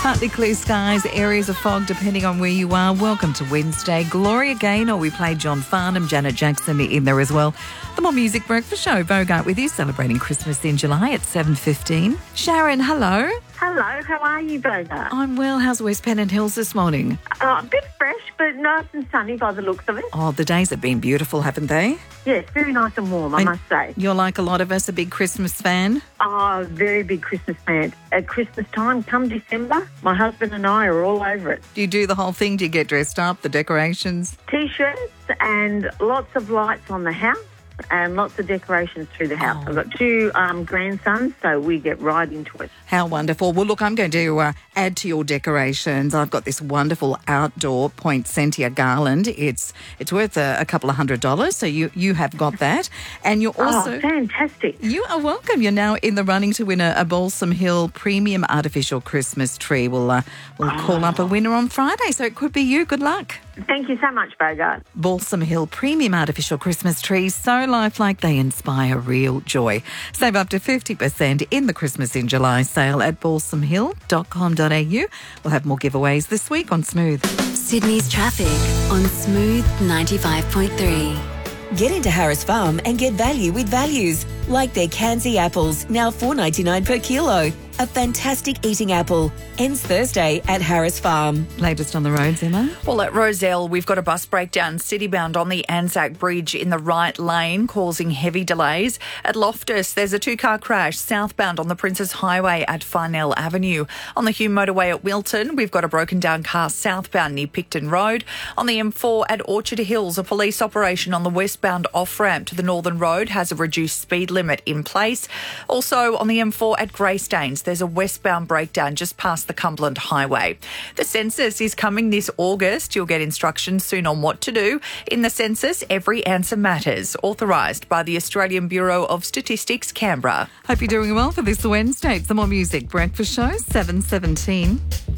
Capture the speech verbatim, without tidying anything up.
Partly clear skies, areas of fog depending on where you are. Welcome to Wednesday. Gloria Gaynor, we played John Farnham, Janet Jackson in there as well. The More Music Breakfast Show, Bogart with you, celebrating Christmas in July at seven fifteen. Sharon, hello. Hello, how are you, Bogart? I'm well. How's West Pennant Hills this morning? Uh, a bit fresh, but nice and sunny by the looks of it. Oh, the days have been beautiful, haven't they? Yes, very nice and warm, I And must say. You're like a lot of us, a big Christmas fan. Oh, very big Christmas fan. At Christmas time, come December, my husband and I are all over it. Do you do the whole thing? Do you get dressed up, the decorations? T-shirts and lots of lights on the house and lots of decorations through the house. Oh. I've got two um, grandsons, so we get right into it. How wonderful. Well, look, I'm going to uh, add to your decorations. I've got this wonderful outdoor poinsettia garland. It's it's worth a, a couple of hundred dollars, so you, you have got that. And you're also... Oh, fantastic. You are welcome. You're now in the running to win a, a Balsam Hill premium artificial Christmas tree. We'll, uh, we'll oh. call up a winner on Friday, so it could be you. Good luck. Thank you so much, Bogart. Balsam Hill premium artificial Christmas trees, so lifelike they inspire real joy. Save up to fifty percent in the Christmas in July sale at balsam hill dot com dot a u. We'll have more giveaways this week on Smooth. Sydney's traffic on Smooth ninety-five point three. Get into Harris Farm and get value with values, like their Kanzi apples, now four dollars ninety-nine per kilo. A fantastic eating apple. Ends Thursday at Harris Farm. Latest on the roads, Emma? Well, at Rozelle, we've got a bus breakdown citybound on the Anzac Bridge in the right lane, causing heavy delays. At Loftus, there's a two-car crash southbound on the Princes Highway at Farnell Avenue. On the Hume Motorway at Wilton, we've got a broken-down car southbound near Picton Road. On the M four at Orchard Hills, a police operation on the westbound off-ramp to the Northern Road has a reduced speed limit in place. Also, on the M four at Greystanes, there's a westbound breakdown just past the Cumberland Highway. The census is coming this August. You'll get instructions soon on what to do. In the census, every answer matters. Authorised by the Australian Bureau of Statistics, Canberra. Hope you're doing well for this Wednesday. It's the More Music Breakfast Show, seven seventeen.